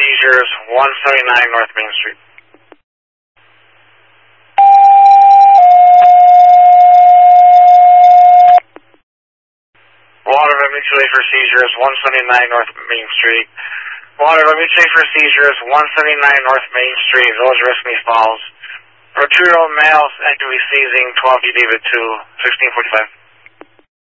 seizures, 179 North Main Street. Waterville, mutual aid for seizures, 179 North Main Street. Waterville, mutual aid for seizures, 179 North Main Street, Village of Risky Falls. For a 2-year-old male actively seizing, 12 D David 2, 1645.